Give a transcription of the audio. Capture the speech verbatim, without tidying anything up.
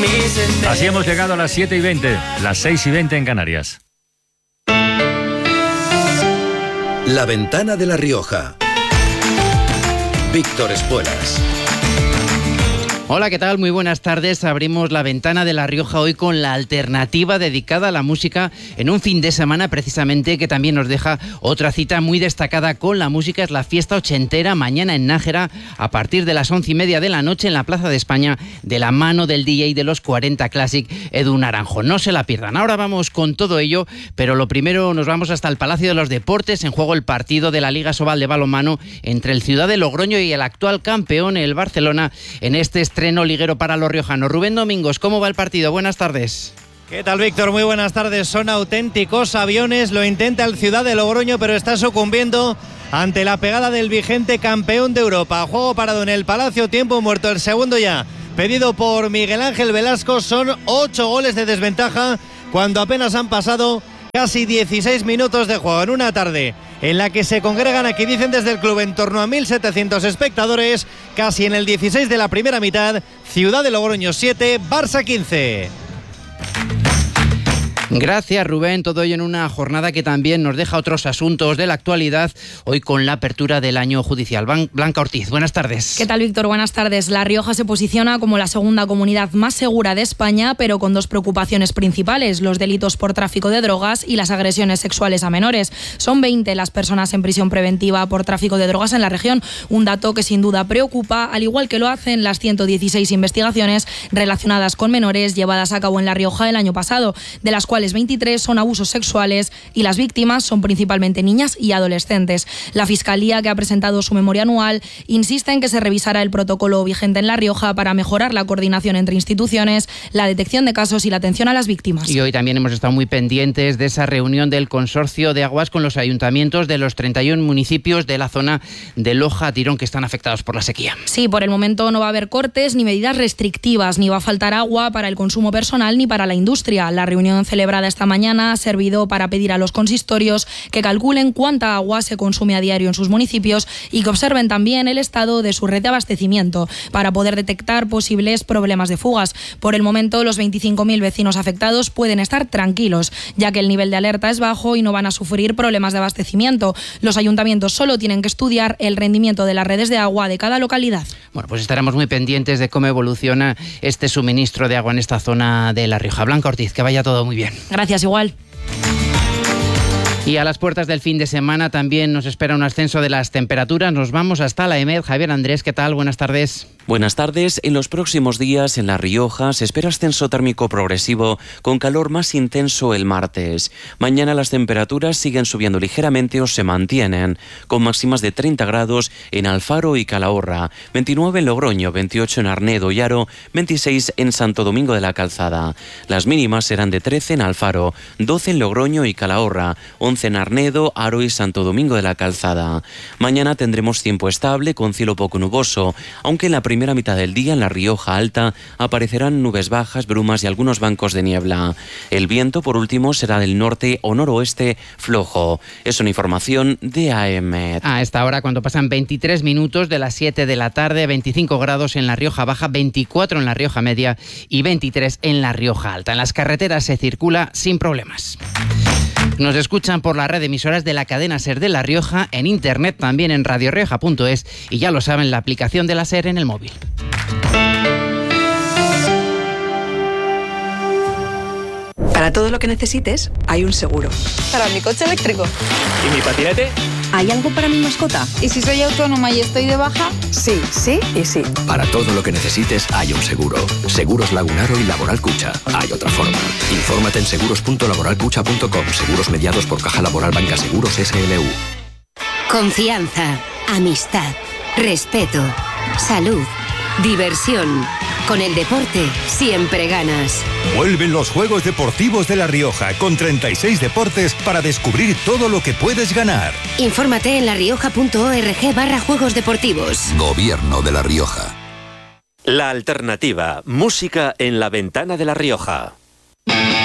Así hemos llegado a las siete y veinte, las seis y veinte en Canarias. La Ventana de La Rioja. Víctor Espuelas. Hola, ¿qué tal? Muy buenas tardes. Abrimos La Ventana de La Rioja hoy con la alternativa dedicada a la música en un fin de semana precisamente que también nos deja otra cita muy destacada con la música. Es la fiesta ochentera mañana en Nájera a partir de las once y media de la noche en la Plaza de España de la mano del D J de los cuarenta Classic, Edu Naranjo. No se la pierdan. Ahora vamos con todo ello, pero lo primero nos vamos hasta el Palacio de los Deportes. En juego el partido de la Liga Sobal de balonmano entre el Ciudad de Logroño y el actual campeón, el Barcelona, en este estreno liguero para los riojanos. Rubén Domingos, ¿cómo va el partido? Buenas tardes. ¿Qué tal, Víctor? Muy buenas tardes. Son auténticos aviones. Lo intenta el Ciudad de Logroño, pero está sucumbiendo ante la pegada del vigente campeón de Europa. Juego parado en el Palacio, tiempo muerto, el segundo ya pedido por Miguel Ángel Velasco. Son ocho goles de desventaja cuando apenas han pasado casi dieciséis minutos de juego en una tarde en la que se congregan, aquí dicen desde el club, en torno a mil setecientos espectadores, casi en el dieciséis de la primera mitad. Ciudad de Logroño siete, Barça quince. Gracias, Rubén. Todo ello en una jornada que también nos deja otros asuntos de la actualidad, hoy con la apertura del año judicial. Blanca Ortiz, buenas tardes. ¿Qué tal, Víctor? Buenas tardes. La Rioja se posiciona como la segunda comunidad más segura de España, pero con dos preocupaciones principales: los delitos por tráfico de drogas y las agresiones sexuales a menores. Son veinte las personas en prisión preventiva por tráfico de drogas en la región, un dato que sin duda preocupa, al igual que lo hacen las ciento dieciséis investigaciones relacionadas con menores llevadas a cabo en La Rioja el año pasado, de las cuales veintitrés son abusos sexuales y las víctimas son principalmente niñas y adolescentes. La Fiscalía, que ha presentado su memoria anual, insiste en que se revisará el protocolo vigente en La Rioja para mejorar la coordinación entre instituciones, la detección de casos y la atención a las víctimas. Y hoy también hemos estado muy pendientes de esa reunión del Consorcio de Aguas con los ayuntamientos de los treinta y uno municipios de la zona de Loja, Tirón, que están afectados por la sequía. Sí, por el momento no va a haber cortes ni medidas restrictivas, ni va a faltar agua para el consumo personal ni para la industria. La reunión celebrada esta mañana ha servido para pedir a los consistorios que calculen cuánta agua se consume a diario en sus municipios y que observen también el estado de su red de abastecimiento para poder detectar posibles problemas de fugas. Por el momento, los veinticinco mil vecinos afectados pueden estar tranquilos, ya que el nivel de alerta es bajo y no van a sufrir problemas de abastecimiento. Los ayuntamientos solo tienen que estudiar el rendimiento de las redes de agua de cada localidad. Bueno, pues estaremos muy pendientes de cómo evoluciona este suministro de agua en esta zona de La Rioja. Blanca Ortiz, que vaya todo muy bien. Gracias, igual. Y a las puertas del fin de semana también nos espera un ascenso de las temperaturas. Nos vamos hasta la EMED. Javier Andrés, ¿qué tal? Buenas tardes. Buenas tardes. En los próximos días en La Rioja se espera ascenso térmico progresivo con calor más intenso el martes. Mañana las temperaturas siguen subiendo ligeramente o se mantienen, con máximas de treinta grados en Alfaro y Calahorra, veintinueve en Logroño, veintiocho en Arnedo y Haro, veintiséis en Santo Domingo de la Calzada. Las mínimas serán de trece en Alfaro, doce en Logroño y Calahorra, once en Arnedo, Haro y Santo Domingo de la Calzada. Mañana tendremos tiempo estable con cielo poco nuboso, aunque en la primera mitad del día en La Rioja Alta aparecerán nubes bajas, brumas y algunos bancos de niebla. El viento, por último, será del norte o noroeste flojo. Es una información de A M. A esta hora, cuando pasan veintitrés minutos de las siete de la tarde, veinticinco grados en La Rioja Baja, veinticuatro en La Rioja Media y veintitrés en La Rioja Alta. En las carreteras se circula sin problemas. Nos escuchan por la red de emisoras de la cadena SER de La Rioja, en internet también en radio rioja punto es y ya lo saben, la aplicación de la SER en el móvil. Para todo lo que necesites, hay un seguro. Para mi coche eléctrico. ¿Y mi patinete? ¿Hay algo para mi mascota? ¿Y si soy autónoma y estoy de baja? Sí, sí y sí. Para todo lo que necesites hay un seguro. Seguros Lagunaro y Laboral Cucha. Hay otra forma. Infórmate en seguros punto laboral cucha punto com. Seguros mediados por Caja Laboral Banca Seguros S L U. Confianza, amistad, respeto, salud, diversión. Con el deporte siempre ganas. Vuelven los Juegos Deportivos de La Rioja con treinta y seis deportes para descubrir todo lo que puedes ganar. Infórmate en larioja punto org barra Juegos Deportivos. Gobierno de La Rioja. La alternativa, música en La Ventana de La Rioja.